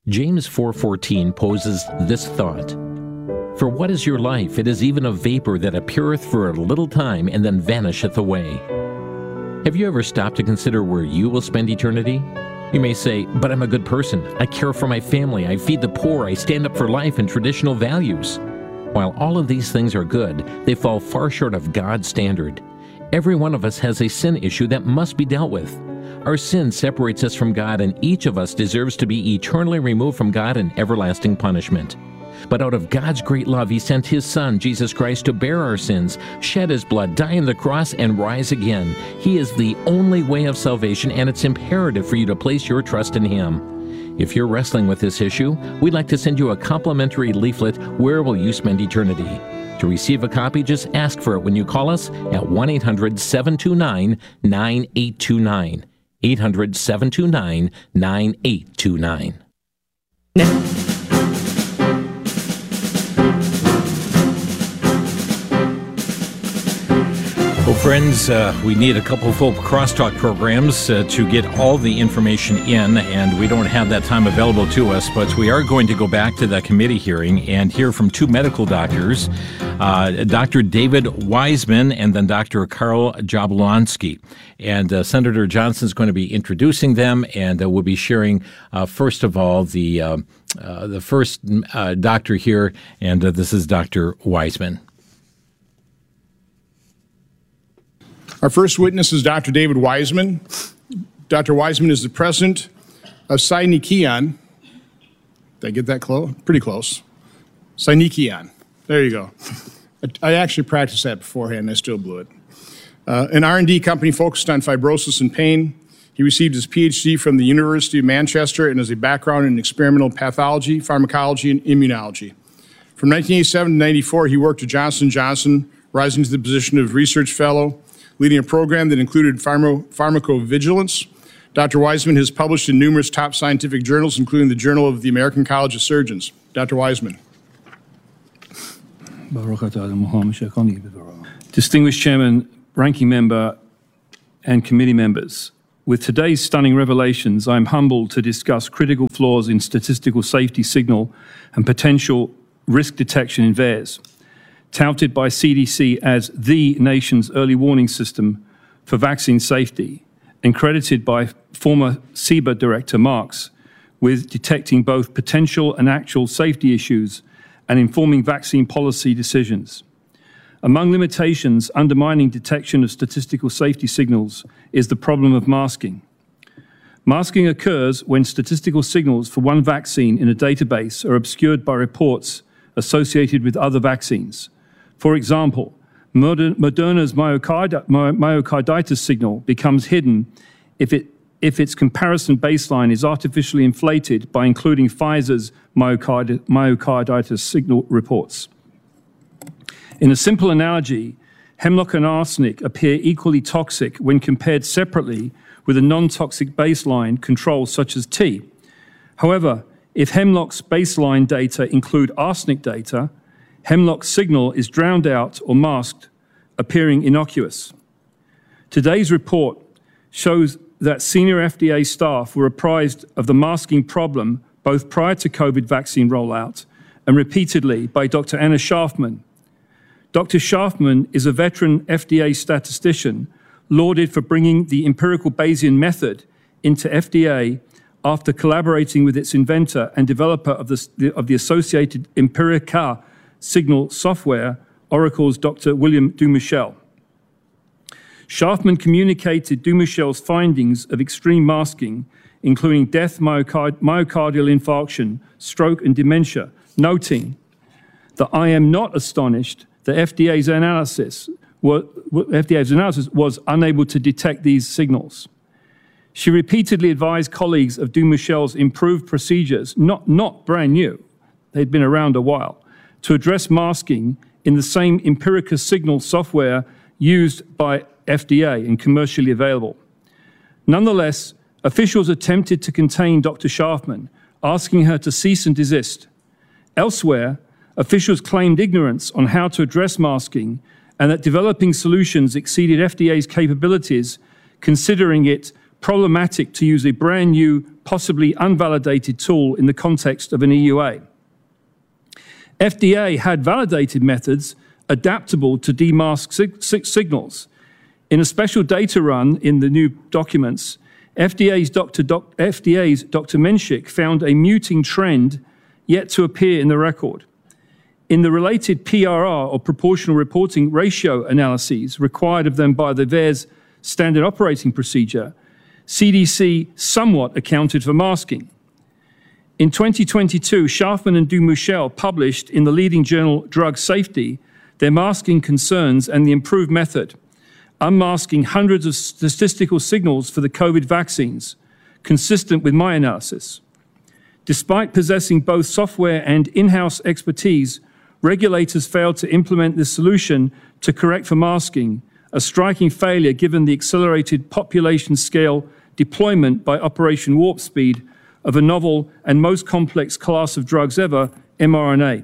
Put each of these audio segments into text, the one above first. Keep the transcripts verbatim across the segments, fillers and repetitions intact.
James four fourteen poses this thought: "For what is your life? It is even a vapor that appeareth for a little time and then vanisheth away." Have you ever stopped to consider where you will spend eternity? You may say, "But I'm a good person. I care for my family. I feed the poor. I stand up for life and traditional values." While all of these things are good, they fall far short of God's standard. Every one of us has a sin issue that must be dealt with. Our sin separates us from God, and each of us deserves to be eternally removed from God in everlasting punishment. But out of God's great love, He sent His Son, Jesus Christ, to bear our sins, shed His blood, die on the cross, and rise again. He is the only way of salvation, and it's imperative for you to place your trust in Him. If you're wrestling with this issue, we'd like to send you a complimentary leaflet, Where Will You Spend Eternity? To receive a copy, just ask for it when you call us at one eight hundred seven two nine nine eight two nine. eight hundred seven two nine nine eight two nine. Well, friends, uh, we need a couple of full crosstalk programs uh, to get all the information in, and we don't have that time available to us, but we are going to go back to the committee hearing and hear from two medical doctors, uh, Doctor David Wiseman and then Doctor Karl Jablonski. And uh, Senator Johnson is going to be introducing them, and uh, we'll be sharing, uh, first of all, the, uh, uh, the first uh, doctor here, and uh, this is Doctor Wiseman. Our first witness is Doctor David Wiseman. Doctor Wiseman is the president of Synekion. Did I get that close? Pretty close. Synekion. There you go. I actually practiced that beforehand, and I still blew it. Uh, an R and D company focused on fibrosis and pain. He received his P H D from the University of Manchester and has a background in experimental pathology, pharmacology, and immunology. From nineteen eighty-seven to ninety-four, he worked at Johnson and Johnson, rising to the position of research fellow, leading a program that included pharma- pharmacovigilance. Doctor Wiseman has published in numerous top scientific journals, including the Journal of the American College of Surgeons. Doctor Wiseman. Distinguished Chairman, Ranking Member, and committee members, with today's stunning revelations, I am humbled to discuss critical flaws in statistical safety signal and potential risk detection in V A E R S. Touted by C D C as the nation's early warning system for vaccine safety, and credited by former C B E R Director Marks with detecting both potential and actual safety issues and informing vaccine policy decisions. Among limitations undermining detection of statistical safety signals is the problem of masking. Masking occurs when statistical signals for one vaccine in a database are obscured by reports associated with other vaccines. For example, Moderna's myocard- myocarditis signal becomes hidden if, it, if its comparison baseline is artificially inflated by including Pfizer's myocard- myocarditis signal reports. In a simple analogy, hemlock and arsenic appear equally toxic when compared separately with a non-toxic baseline control such as tea. However, if hemlock's baseline data include arsenic data, hemlock's signal is drowned out or masked, appearing innocuous. Today's report shows that senior F D A staff were apprised of the masking problem both prior to COVID vaccine rollout and repeatedly by Doctor Anna Schaafman. Doctor Schaafman is a veteran F D A statistician lauded for bringing the empirical Bayesian method into F D A after collaborating with its inventor and developer of the, of the associated Empirica signal software, Oracle's Doctor William Dumichel. Schaafman communicated Dumichel's findings of extreme masking, including death, myocard- myocardial infarction, stroke, and dementia, noting that I am not astonished that F D A's analysis, was, F D A's analysis was unable to detect these signals. She repeatedly advised colleagues of Dumichel's improved procedures, not, not brand new, they'd been around a while, to address masking in the same Empirica signal software used by F D A and commercially available. Nonetheless, officials attempted to contain Doctor Schaafman, asking her to cease and desist. Elsewhere, officials claimed ignorance on how to address masking and that developing solutions exceeded F D A's capabilities, considering it problematic to use a brand new, possibly unvalidated tool in the context of an E U A. F D A had validated methods adaptable to demask sig sig signals. In a special data run in the new documents, F D A's Doctor Doc F D A's Doctor Menshik found a muting trend yet to appear in the record. In the related P R R, or proportional reporting ratio analyses required of them by the V A E R S standard operating procedure, C D C somewhat accounted for masking. In twenty twenty-two, Schaafman and Dumichel published in the leading journal Drug Safety their masking concerns and the improved method, unmasking hundreds of statistical signals for the COVID vaccines, consistent with my analysis. Despite possessing both software and in-house expertise, regulators failed to implement this solution to correct for masking, a striking failure given the accelerated population scale deployment by Operation Warp Speed of a novel and most complex class of drugs ever, mRNA.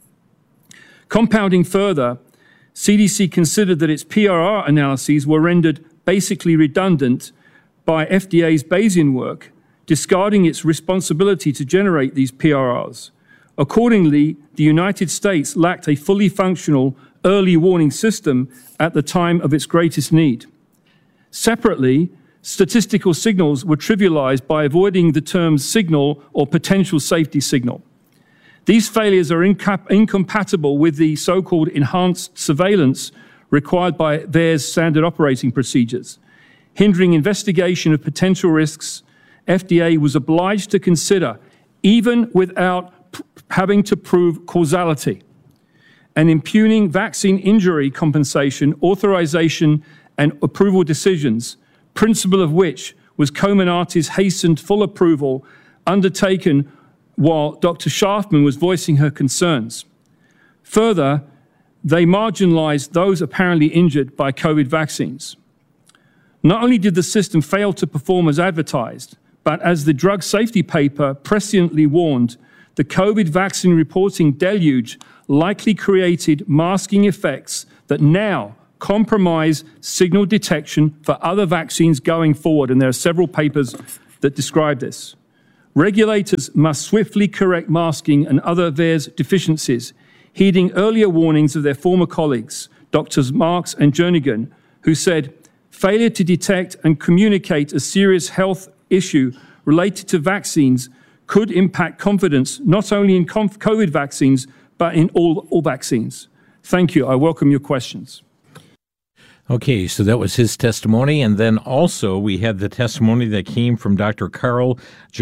Compounding further, C D C considered that its P R R analyses were rendered basically redundant by F D A's Bayesian work, discarding its responsibility to generate these P R Rs. Accordingly, the United States lacked a fully functional early warning system at the time of its greatest need. Separately, statistical signals were trivialized by avoiding the terms signal or potential safety signal. These failures are incompatible with the so-called enhanced surveillance required by V A E R S standard operating procedures. Hindering investigation of potential risks, F D A was obliged to consider, even without having to prove causality, and impugning vaccine injury compensation, authorization, and approval decisions, principle of which was Comirnaty's hastened full approval undertaken while Doctor Schaafman was voicing her concerns. Further, they marginalized those apparently injured by COVID vaccines. Not only did the system fail to perform as advertised, but as the drug safety paper presciently warned, the COVID vaccine reporting deluge likely created masking effects that now compromise signal detection for other vaccines going forward, and there are several papers that describe this. Regulators must swiftly correct masking and other V A E R S deficiencies, heeding earlier warnings of their former colleagues, Doctors Marks and Jernigan, who said, failure to detect and communicate a serious health issue related to vaccines could impact confidence not only in COVID vaccines, but in all, all vaccines. Thank you. I welcome your questions. Okay, so that was his testimony, and then also we had the testimony that came from Doctor Karl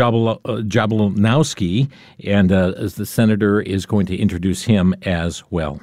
Jablonowski, and uh, as the senator is going to introduce him as well.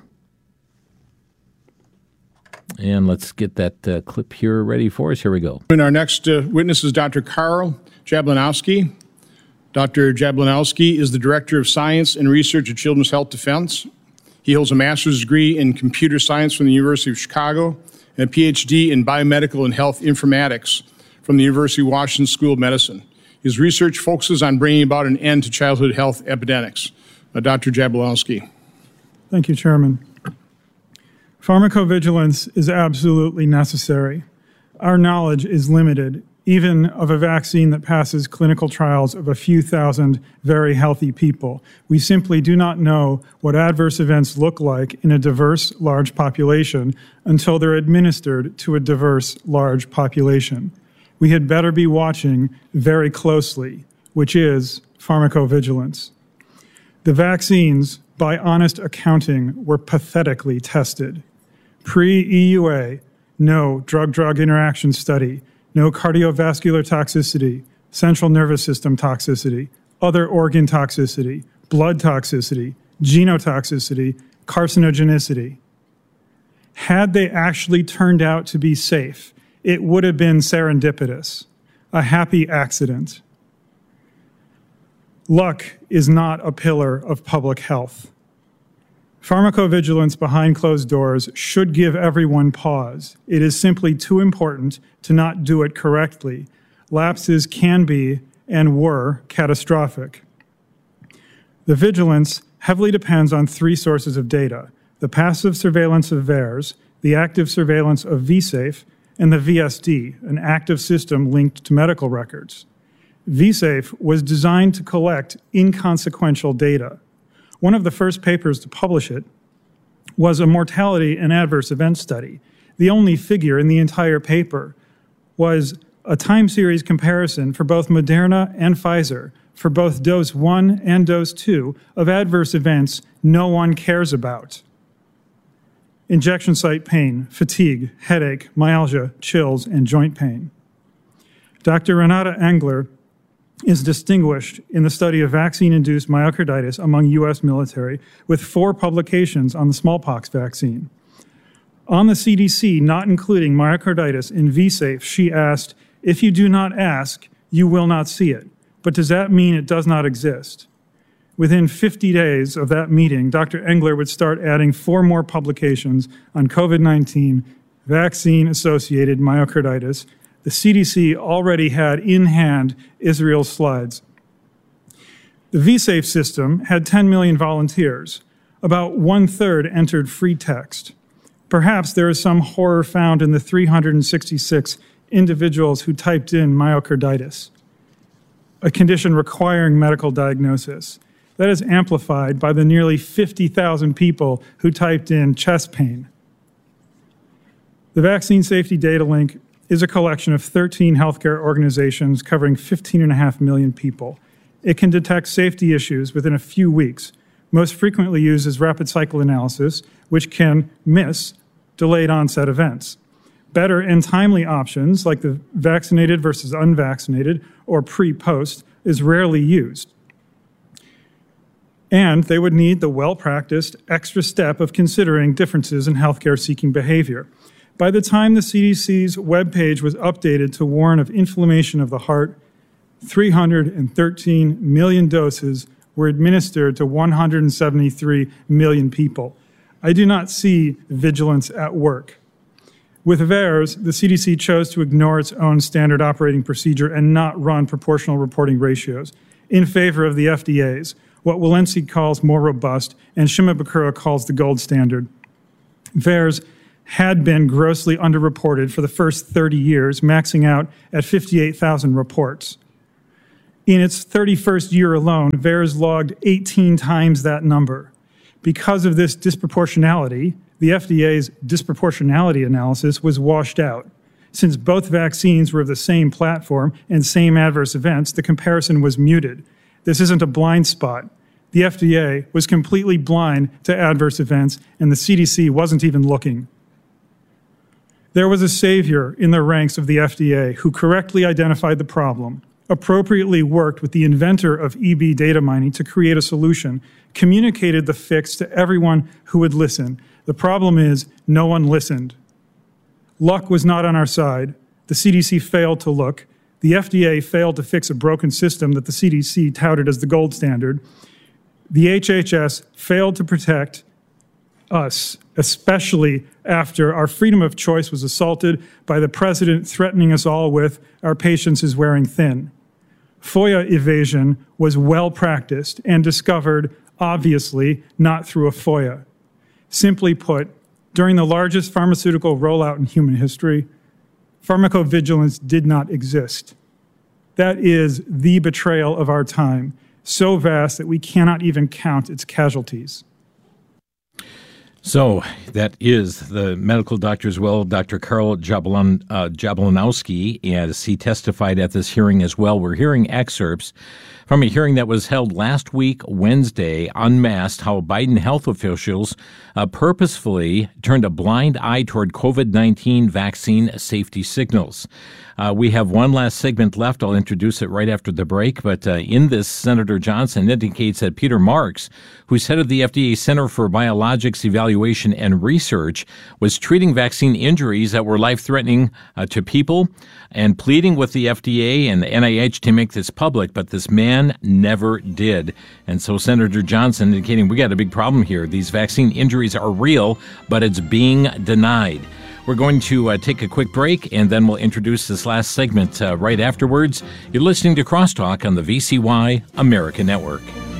And let's get that uh, clip here ready for us. Here we go. And our next uh, witness is Doctor Karl Jablonowski. Doctor Jablonowski is the Director of Science and Research at Children's Health Defense. He holds a master's degree in computer science from the University of Chicago and a P H D in biomedical and health informatics from the University of Washington School of Medicine. His research focuses on bringing about an end to childhood health epidemics. Uh, Doctor Jablonowski. Thank you, Chairman. Pharmacovigilance is absolutely necessary. Our knowledge is limited, even of a vaccine that passes clinical trials of a few thousand very healthy people. We simply do not know what adverse events look like in a diverse, large population until they're administered to a diverse, large population. We had better be watching very closely, which is pharmacovigilance. The vaccines, by honest accounting, were pathetically tested. Pre-E U A, no drug-drug interaction study, no cardiovascular toxicity, central nervous system toxicity, other organ toxicity, blood toxicity, genotoxicity, carcinogenicity. Had they actually turned out to be safe, it would have been serendipitous, a happy accident. Luck is not a pillar of public health. Pharmacovigilance behind closed doors should give everyone pause. It is simply too important to not do it correctly. Lapses can be and were catastrophic. The vigilance heavily depends on three sources of data: the passive surveillance of V A E R S, the active surveillance of V SAFE, and the V S D, an active system linked to medical records. vSafe was designed to collect inconsequential data. One of the first papers to publish it was a mortality and adverse event study. The only figure in the entire paper was a time series comparison for both Moderna and Pfizer, for both dose one and dose two of adverse events no one cares about. Injection site pain, fatigue, headache, myalgia, chills, and joint pain. Doctor Renata Engler is distinguished in the study of vaccine-induced myocarditis among U S military with four publications on the smallpox vaccine. On the C D C not including myocarditis in vSafe, she asked, "If you do not ask, you will not see it. But does that mean it does not exist?" Within fifty days of that meeting, Doctor Engler would start adding four more publications on COVID nineteen vaccine-associated myocarditis. The C D C already had in hand Israel's slides. The vSafe system had ten million volunteers. About one-third entered free text. Perhaps there is some horror found in the three hundred sixty-six individuals who typed in myocarditis, a condition requiring medical diagnosis. That is amplified by the nearly fifty thousand people who typed in chest pain. The Vaccine Safety Data Link is a collection of thirteen healthcare organizations covering fifteen and a half million people. It can detect safety issues within a few weeks. Most frequently used is rapid cycle analysis, which can miss delayed onset events. Better and timely options, like the vaccinated versus unvaccinated or pre-post, is rarely used. And they would need the well-practiced extra step of considering differences in healthcare-seeking behavior. By the time the C D C's webpage was updated to warn of inflammation of the heart, three hundred thirteen million doses were administered to one hundred seventy-three million people. I do not see vigilance at work. With VAERS, the C D C chose to ignore its own standard operating procedure and not run proportional reporting ratios in favor of the F D A's, what Walensky calls more robust and Shimabukuro calls the gold standard. VAERS had been grossly underreported for the first thirty years, maxing out at fifty-eight thousand reports. In its thirty-first year alone, VAERS logged eighteen times that number. Because of this disproportionality, the F D A's disproportionality analysis was washed out. Since both vaccines were of the same platform and same adverse events, the comparison was muted. This isn't a blind spot. The F D A was completely blind to adverse events, and the C D C wasn't even looking. There was a savior in the ranks of the F D A who correctly identified the problem, appropriately worked with the inventor of E B data mining to create a solution, communicated the fix to everyone who would listen. The problem is, no one listened. Luck was not on our side. The C D C failed to look. The F D A failed to fix a broken system that the C D C touted as the gold standard. The H H S failed to protect us, especially after our freedom of choice was assaulted by the president threatening us all with, "Our patience is wearing thin." FOIA evasion was well practiced and discovered, obviously, not through a FOIA. Simply put, during the largest pharmaceutical rollout in human history, pharmacovigilance did not exist. That is the betrayal of our time, so vast that we cannot even count its casualties. So that is the medical doctor as well, Doctor Karl Jablon, uh, Jablonowski, as he testified at this hearing as well. We're hearing excerpts from a hearing that was held last week, Wednesday, unmasked, how Biden health officials uh, purposefully turned a blind eye toward COVID nineteen vaccine safety signals. Uh, we have one last segment left. I'll introduce it right after the break. But uh, in this, Senator Johnson indicates that Peter Marks, who's head of the F D A Center for Biologics Evaluation and Research, was treating vaccine injuries that were life-threatening uh, to people and pleading with the F D A and the N I H to make this public. But this man never did. And so Senator Johnson indicating we got a big problem here. These vaccine injuries are real, but it's being denied. We're going to uh, take a quick break, and then we'll introduce this last segment uh, right afterwards. You're listening to Crosstalk on the V C Y America Network.